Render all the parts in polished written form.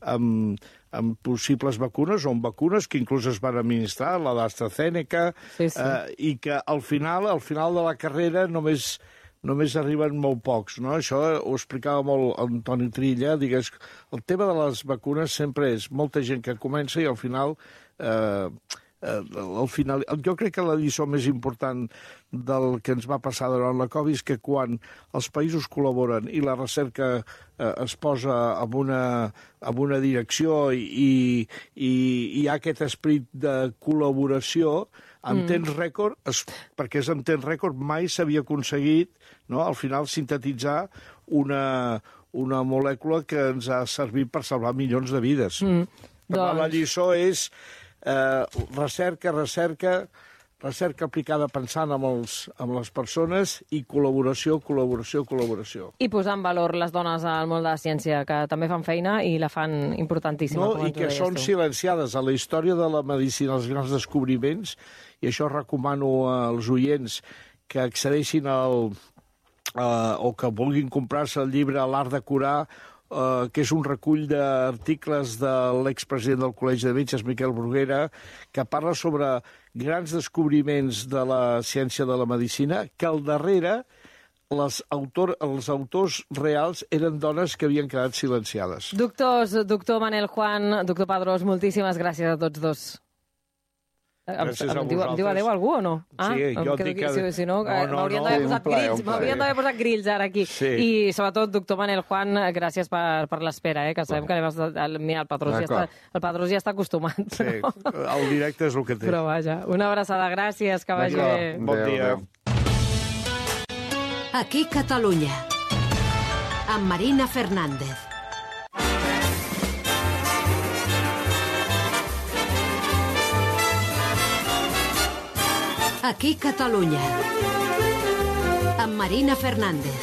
amb possibles vacunes o amb vacunes que inclús es van administrar, la d'AstraZeneca, i que al final de la carrera només arriben molt pocs, no? Això ho explicava molt Antoni Trilla, digues, el tema de les vacunes sempre és molta gent que comença i al final jo crec que la lliçó més important del que ens va passar durant la Covid és que quan els països col·laboren i la recerca es posa en una direcció i hi ha aquest esperit de col·laboració, en temps rècord, perquè és en temps rècord, mai s'havia aconseguit, no, al final sintetitzar una molècula que ens ha servit per salvar milions de vides. Per tant, la lliçó és recerca aplicada pensant en les persones i col·laboració. I posar en valor les dones al món de la ciència, que també fan feina i la fan importantíssima. No, i que són silenciades a la història de la medicina, els grans descobriments, i això recomano als oients que accedeixin o que vulguin comprar-se el llibre L'art de curar, que és un recull d'articles de l'expresident del Col·legi de Metges, Miquel Bruguera, que parla sobre grans descobriments de la ciència de la medicina, que al darrere els autors reals eren dones que havien quedat silenciades. Doctor Manel Juan, doctor Padrós, moltíssimes gràcies a tots dos. Gràcies a vosaltres. Em diu adéu algú o no? Sí, jo et dic que... Si no, m'haurien d'haver posat grills ara aquí. Sí. I sobretot, doctor Manel Juan, gràcies per l'espera, que sabem que mira, el Padrós ja està acostumat. Sí, el directe és el que té. Però vaja, una abraçada, gràcies, que vagi bé. Bon dia. Aquí Catalunya, amb Marina Fernández. Aquí Catalunya, amb Marina Fernández.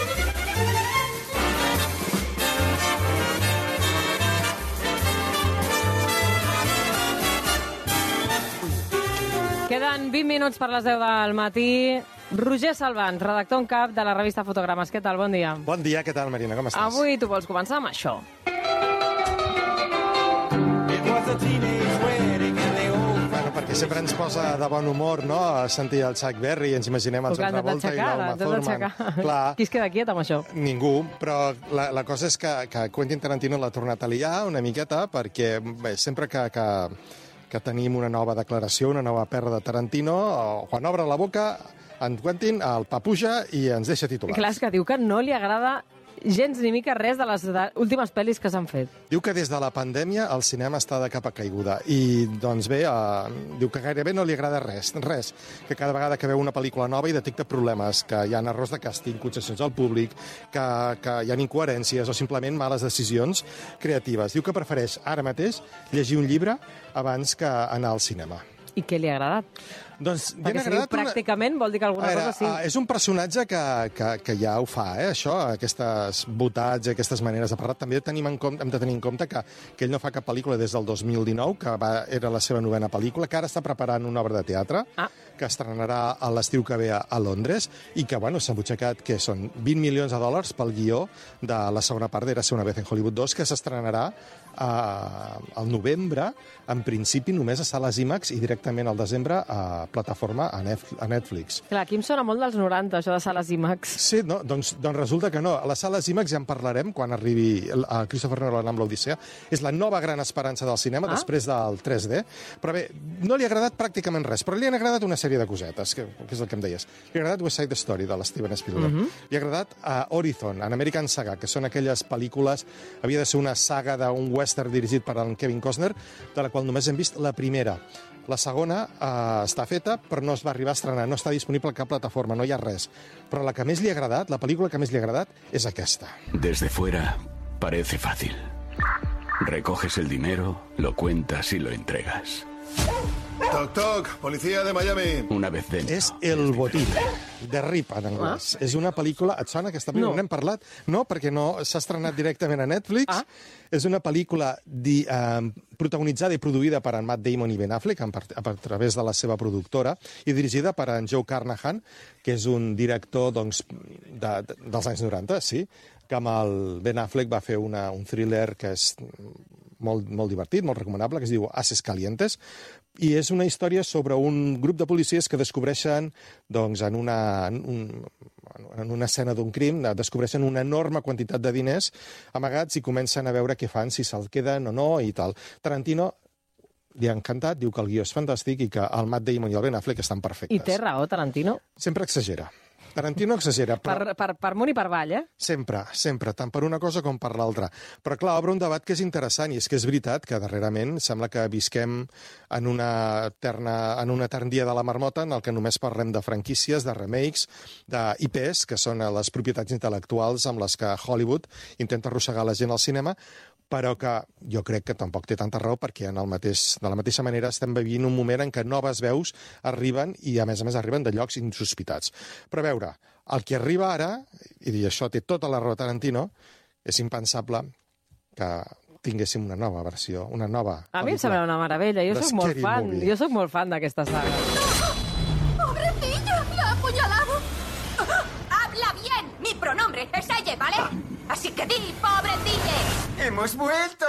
Queden 20 minuts per les 10 del matí. Roger Salvans, redactor en cap de la revista Fotogrames. Què tal? Bon dia. Bon dia, què tal, Marina? Com estàs? Avui tu vols començar amb això. Perquè sempre ens posa de bon humor, no?, a sentir el Chuck Berry i ens imaginem el John Travolta i l'Alma Thurman. Clar. Qui es queda quiet amb això? Ningú, però la cosa és que Quentin Tarantino l'ha tornat a liar una miqueta perquè bé, sempre que tenim una nova declaració, una nova perra de Tarantino, quan obre la boca, en Quentin el papuja i ens deixa titulars. Clar, és que diu que no li agrada gens ni mica res de les últimes pel·lis que s'han fet. Diu que des de la pandèmia el cinema està de capa caiguda i, doncs bé, diu que gairebé no li agrada res, que cada vegada que veu una pel·lícula nova hi detecta problemes, que hi ha errors de càsting, concessions al públic, que hi ha incoherències o simplement males decisions creatives. Diu que prefereix ara mateix llegir un llibre abans que anar al cinema. I què li ha agradat? Doncs perquè si diu pràcticament vol dir que alguna cosa sí. És un personatge que ja ho fa, això, aquestes botats, aquestes maneres de parlar. També hem de tenir en compte que ell no fa cap pel·lícula des del 2019, que era la seva 9ª pel·lícula, que ara està preparant una obra de teatre, que estrenarà a l'estiu que ve a Londres, i que, bueno, s'ha embutxacat, que són $20 milions pel guió de la segona part d'Érase una vez en Hollywood 2, que s'estrenarà al novembre, en principi només a sales IMAX i directament al desembre a plataforma a Netflix. Clar, aquí em sona molt dels 90, això de sales IMAX. Sí, no? Doncs resulta que no. A les sales IMAX ja en parlarem quan arribi a Christopher Nolan amb l'Odissea. És la nova gran esperança del cinema després del 3D. Però bé, no li ha agradat pràcticament res, però li han agradat una sèrie de cosetes, que és el que em deies. Li ha agradat West Side Story, de l'Steven Spielberg. Li ha agradat Horizon, en American Saga, que són aquelles pel·lícules, havia de ser una saga d'un western dirigit per en Kevin Costner, de la qual només hem vist la primera. La segona està feta, però no es va arribar a estrenar, no està disponible a cap plataforma, no hi ha res. Però la que més li ha agradat, la pel·lícula que més li ha agradat, és aquesta. Desde fuera parece fácil. Recoges el dinero, lo cuentas y lo entregas. Toc, toc, policía de Miami. Una vez dentro. És El Botín, de Rip, en anglès. És una pel·lícula... Et sona aquesta pel·lícula? No. N'hem parlat? No, perquè no s'ha estrenat directament a Netflix. És una pel·lícula protagonitzada i produïda per en Matt Damon i Ben Affleck a través de la seva productora i dirigida per en Joe Carnahan, que és un director dels anys 90, sí, que amb el Ben Affleck va fer un thriller que és molt divertit, molt recomanable, que es diu Haces Calientes, i és una història sobre un grup de policies que descobreixen, doncs, en una escena d'un crim, descobreixen una enorme quantitat de diners amagats i comencen a veure què fan, si se'l queden o no, i tal. Tarantino li ha encantat, diu que el guió és fantàstic i que el Matt Damon i el Ben Affleck estan perfectes. I té raó, Tarantino? Sempre exagera. Tarantino exagera, però... Per amunt i per avall, eh? Sempre, tant per una cosa com per l'altra. Però, clar, obre un debat que és interessant, i és que és veritat que darrerament sembla que visquem en un etern dia de la marmota en el que només parlem de franquícies, de remakes, d'IPs, que són les propietats intel·lectuals amb les que Hollywood intenta arrossegar la gent al cinema, però que jo crec que tampoc té tanta raó perquè de la mateixa manera estem vivint un moment en què noves veus arriben i, a més arriben de llocs insospitats. Però a veure, el que arriba ara, i això té tota la raó Tarantino, és impensable que tinguéssim una nova versió, una nova pel·lícula. A mi em sembla una meravella, jo soc molt fan d'aquesta saga. ¡Pobrecilla! ¡La ha apuñalado! ¡Habla bien! Mi pronombre es ella, ¿vale? Así que di, pobrecilla. ¡Hemos vuelto!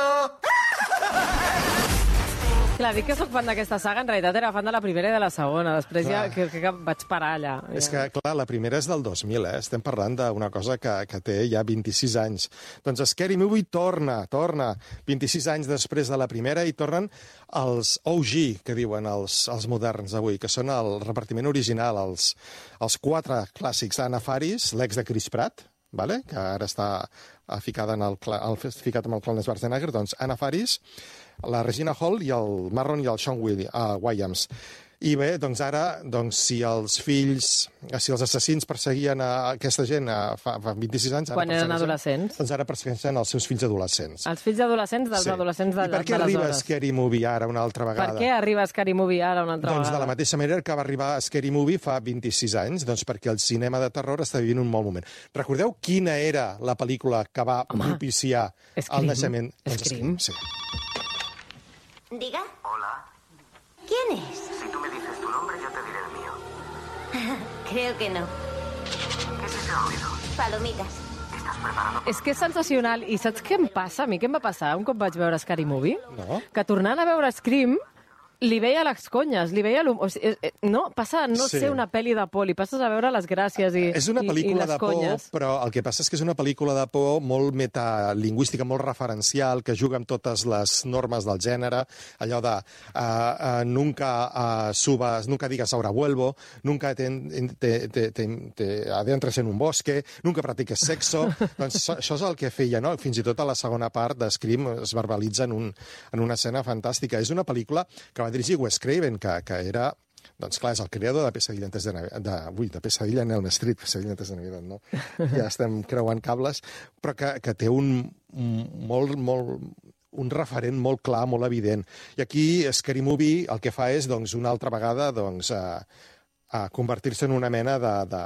Clar, dic que sóc fan d'aquesta saga, en realitat era fan de la primera i de la segona. Després ja que vaig parar allà. És que, clar, la primera és del 2000, eh? Estem parlant d'una cosa que té ja 26 anys. Doncs Scary Movie torna 26 anys després de la primera i tornen els OG, que diuen els moderns avui, que són el repartiment original, els 4 clàssics d'Anna Faris, l'ex de Chris Pratt, vale? Que ara està ficat amb el clan Schwarzenegger, doncs Anna Faris, la Regina Hall i el Marlon i el Sean Williams. I bé, doncs ara, si els assassins perseguien aquesta gent fa 26 anys... Quan eren adolescents. Doncs ara persegueixen els seus fills adolescents. Els fills adolescents dels adolescents de I les hores. per què arriba Scary Movie ara una altra vegada? Per què arriba Scary Movie ara una altra vegada? Doncs de la mateixa manera que va arribar Scary Movie fa 26 anys, doncs perquè el cinema de terror està vivint un molt moment. Recordeu quina era la pel·lícula que va propiciar el naixement? Scream. Sí. Diga. Hola. ¿Quién es? Si tú me dices tu nombre, yo te diré el mío. Creo que no. ¿Qué es ese ruido? Palomitas. ¿Estás preparado? És que és sensacional. I saps què em passa? A mi què em va passar un cop vaig veure Scary Movie? No. Que tornant a veure Scream, li veia les conyes, li veia... O sigui, no, passa a no ser una pel·li de por, li passes a veure les gràcies i les conyes. És una pel·lícula de por, però el que passa és que és una pel·lícula de por molt metalingüística, molt referencial, que juga amb totes les normes del gènere, allò de nunca subas, nunca digas ahora vuelvo, nunca te adentres en un bosque, nunca practiques sexo. Doncs això és el que feia, no? Fins i tot a la segona part de Scream es verbalitza en una escena fantàstica. És una pel·lícula que va dirigir Wes Craven, que era, doncs clar, és el creador de Pesadilla de Pesadilla en Elm Street, Pesadilla antes de Navidad, no? Ja estem creuant cables, però que té un referent molt clar, molt evident. I aquí Scary Movie el que fa és, doncs, una altra vegada, doncs, a convertir-se en una mena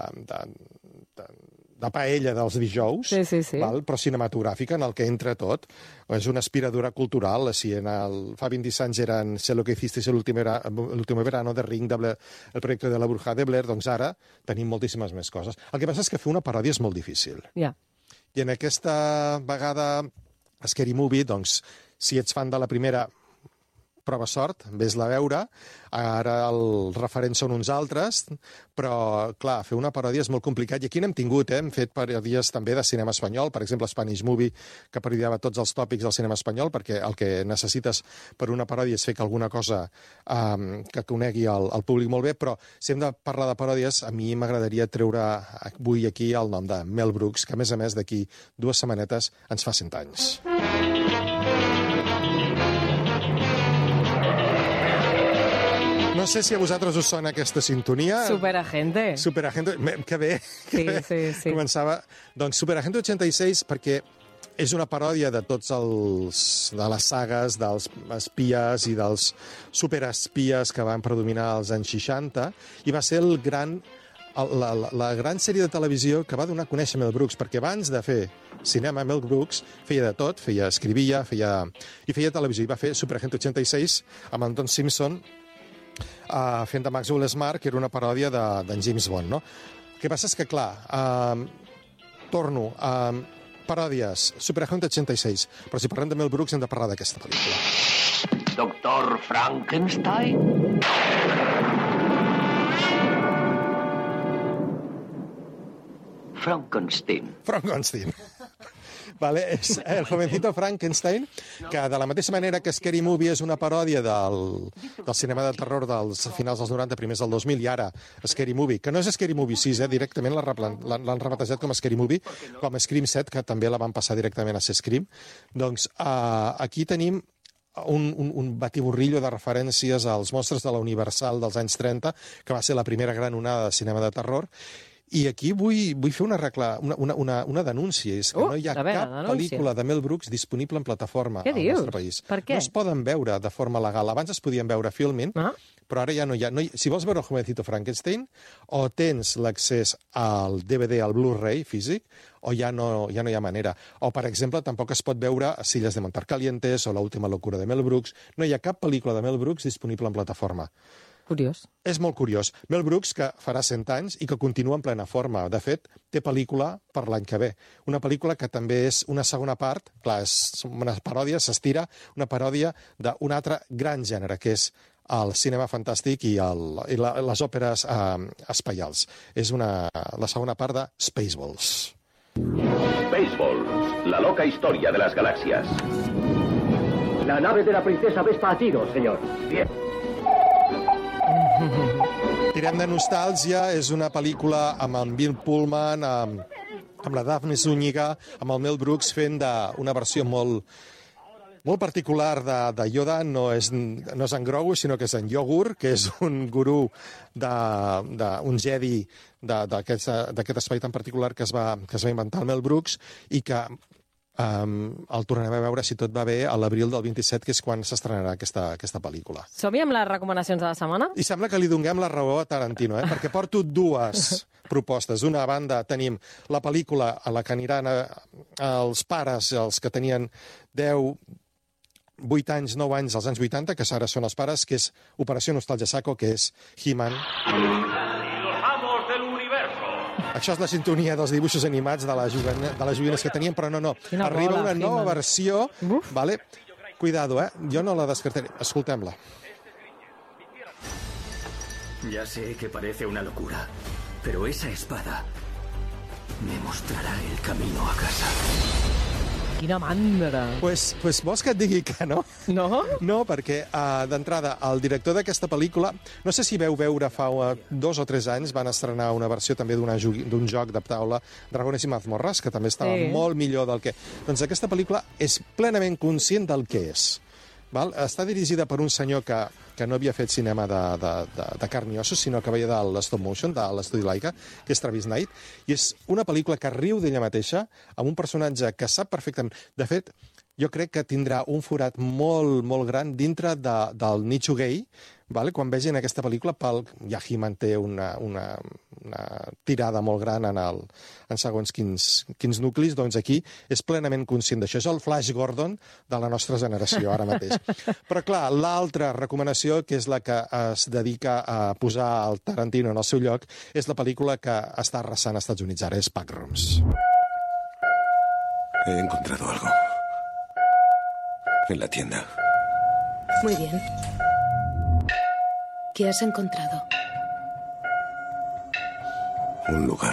de paella dels dijous, sí. Val? Però cinematogràfica, en el que entra tot. És una aspiradora cultural. Si fa 20 anys eren Sé lo que hicisteis el último verano, de Ring, el projecte de la Bruja de Blair, doncs ara tenim moltíssimes més coses. El que passa és que fer una paròdia és molt difícil. Ja. I en aquesta vegada, Scary Movie, doncs, si ets fan de la primera, prova sort, ves-la a veure. Ara els referents són uns altres, però, clar, fer una paròdia és molt complicat. I aquí n'hem tingut, Hem fet paròdies també de cinema espanyol, per exemple, Spanish Movie, que parodiava tots els tòpics del cinema espanyol, perquè el que necessites per una paròdia és fer que alguna cosa que conegui el públic molt bé, però si hem de parlar de paròdies, a mi m'agradaria treure avui aquí el nom de Mel Brooks, que a més d'aquí 2 setmanetes ens fa 100 anys. No sé si a vosaltres us sona aquesta sintonia. Superagente. Que bé. Sí. Començava. Doncs Superagente 86, perquè és una paròdia de tots de les sagues dels espies i dels superespies que van predominar als anys 60, i va ser la gran sèrie de televisió que va donar a conèixer Mel Brooks, perquè abans de fer cinema, Mel Brooks feia de tot, escrivia, feia televisió, i va fer Superagente 86 amb Anton Simpson, fent de Maxwell Smart, que era una paròdia d'en James Bond, no? El que passa és que, clar, paròdies. Superagente 86. Però si parlem de Mel Brooks hem de parlar d'aquesta pel·lícula. Doctor Frankenstein. Frankenstein. Vale, és el jovencito Frankenstein, que de la mateixa manera que Scary Movie és una paròdia del cinema de terror dels finals dels 90, primers del 2000, i ara Scary Movie, que no és Scary Movie 6, directament l'han rebatejat com a Scary Movie, com a Scream 7, que també la van passar directament a ser Scream. Doncs aquí tenim un batiburrillo de referències als monstres de la Universal dels anys 30, que va ser la primera gran onada de cinema de terror. I aquí vull fer una denúncia, és que no hi ha cap pel·lícula de Mel Brooks disponible en plataforma al nostre país. Per què? No es poden veure de forma legal. Abans es podien veure Filmin, però ara ja no hi ha. Si vols veure el Jovencito Frankenstein, o tens l'accés al DVD, al Blu-ray físic, o ja no hi ha manera. O, per exemple, tampoc es pot veure Sillas de Montar Calientes o La última locura de Mel Brooks. No hi ha cap pel·lícula de Mel Brooks disponible en plataforma. Curiós. És molt curiós. Mel Brooks, que farà 100 anys i que continua en plena forma. De fet, té pel·lícula per l'any que ve. Una pel·lícula que també és una segona part, clar, és una paròdia, s'estira, una paròdia d'un altre gran gènere, que és el cinema fantàstic i les òperes espaials. És la segona part de Spaceballs. Spaceballs, la loca historia de las galaxias. La nave de la princesa Vespa a tiro, señor. Bien. Tirem de nostàlgia, és una pel·lícula amb en Bill Pullman, amb la Daphne Zúñiga, amb el Mel Brooks fent una versió molt particular de Yoda. No és en Grogu, sinó que és en Yogur, que és un gurú d'un Jedi d'aquest espai tan particular que es va inventar el Mel Brooks i que el tornarem a veure, si tot va bé, a l'abril del 27, que és quan s'estrenarà aquesta pel·lícula. Som-hi amb les recomanacions de la setmana? I sembla que li donem la raó a Tarantino, perquè porto dues propostes. D'una banda tenim la pel·lícula a la que aniran els pares, els que tenien 10, 8 anys, 9 anys, als anys 80, que ara són els pares, que és Operació Nostalgia Saco, que és He-Man. Això és la sintonia dels dibuixos animats de les joguines que teníem, però no. Arriba una nova versió, vale? Cuidado, jo no la descartaré. Escoltem-la. Ya sé que parece una locura, pero esa espada me mostrará el camino a casa. Quina mandra. Pues vols que et digui que no? No? No, perquè d'entrada el director d'aquesta pel·lícula, no sé si veu veure fa 2 o 3 anys, van estrenar una versió també d'un joc de taula, Dragones i Mazmorras, que també estava molt millor del que... Doncs aquesta pel·lícula és plenament conscient del que és. Val? Està dirigida per un senyor que no havia fet cinema de carn i ossos, sinó que veia de l'stop motion, de l'estudi Laika, que és Travis Knight, i és una pel·lícula que riu d'ella mateixa, amb un personatge que sap perfectament... De fet, jo crec que tindrà un forat molt, molt gran dintre del nicho gay, vale? Quan vegin aquesta pel·lícula, ja He-Man té una tirada molt gran en segons quins nuclis, doncs aquí és plenament conscient d'això. És el Flash Gordon de la nostra generació, ara mateix. Però clar, l'altra recomanació, que és la que es dedica a posar el Tarantino en el seu lloc, és la pel·lícula que està arrasant als Estats Units ara, és Backrooms. He encontrado algo. En la tienda. Muy bien. ¿Qué has encontrado? Un lugar.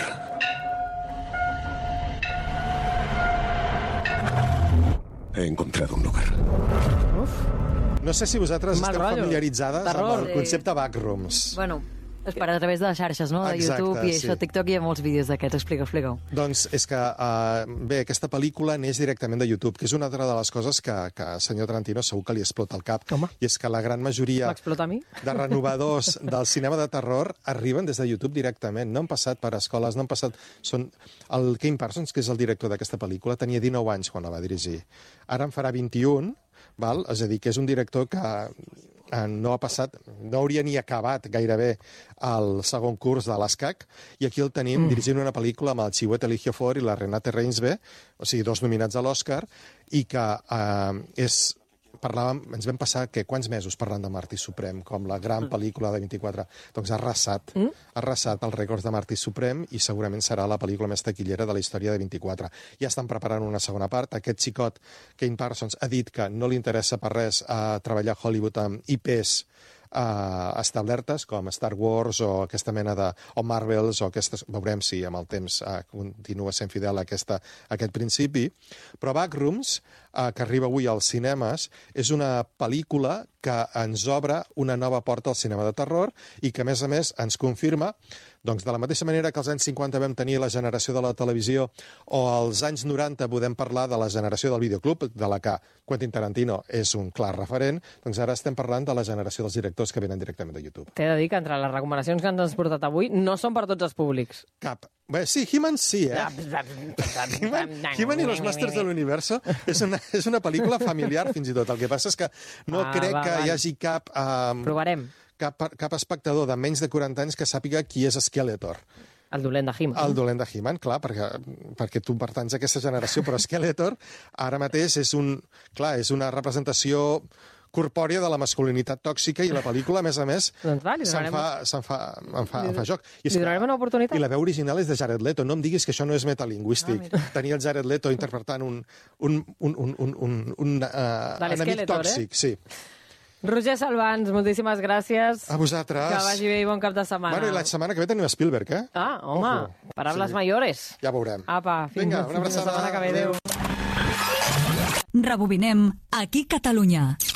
He encontrado un lugar. No sé si vosaltres esteu familiaritzades amb el concepte Backrooms. Bueno, és per a través de les xarxes, no? De YouTube i això, TikTok, hi ha molts vídeos d'aquests. Explica-ho. Doncs és que, bé, aquesta pel·lícula neix directament de YouTube, que és una altra de les coses que al senyor Tarantino segur que li explota el cap. I és que la gran majoria de renovadors del cinema de terror arriben des de YouTube directament. No han passat per escoles, no han passat... El Ken Parsons, que és el director d'aquesta pel·lícula, tenia 19 anys quan la va dirigir. Ara en farà 21, val? És a dir, que és un director que no ha passat, no hauria ni acabat gairebé el segon curs de l'ESCAC, i aquí el tenim dirigint una pel·lícula amb el Chiwetel Ejiofor i la Renate Reinsve, o sigui, 2 nominats a l'Oscar, i que és ens vam passar quants mesos parlant de Martí Suprem, com la gran pel·lícula de 24. Doncs ha arrasat els rècords de Martí Suprem i segurament serà la pel·lícula més taquillera de la història de 24. Ja estan preparant una segona part. Aquest xicot, Kane Parsons, ha dit que no li interessa per res treballar a Hollywood amb IPs establertes, com Star Wars o aquesta mena de... o Marvels, o aquestes... Veurem si amb el temps continua sent fidel a aquest principi. Però Backrooms, que arriba avui als cinemes, és una pel·lícula que ens obre una nova porta al cinema de terror i que, a més, ens confirma, doncs, de la mateixa manera que als anys 50 vam tenir la generació de la televisió o als anys 90 podem parlar de la generació del videoclub, de la que Quentin Tarantino és un clar referent, doncs ara estem parlant de la generació dels directors que venen directament de YouTube. T'he de dir que entre les recomanacions que ens has portat avui no són per tots els públics. Cap. Bé, sí, He-Man sí, He-Man i los Masters de l'Universo és una pel·lícula familiar, fins i tot. El que passa és que no crec que hi hagi cap... Provarem. Cap espectador de menys de 40 anys que sàpiga qui és Skeletor. El dolent de He-Man. El dolent de He-Man, clar, perquè tu pertanys a aquesta generació, però Skeletor ara mateix és una representació corpòria de la masculinitat tòxica i la pel·lícula, a més, doncs va, em fa joc. Li donarem una oportunitat? I la veu original és de Jared Leto. No em diguis que això no és metalingüístic. Tenir el Jared Leto interpretant un enemic tòxic, sí. Roger Salvans, moltíssimes gràcies. A vosaltres. Que vagi bé i bon cap de setmana. Bueno, i la setmana que ve tenim Spielberg, eh? Ah, home, paraules mayores. Ja veurem. Apa, fins la setmana que ve. Adéu. Rebobinem aquí Catalunya.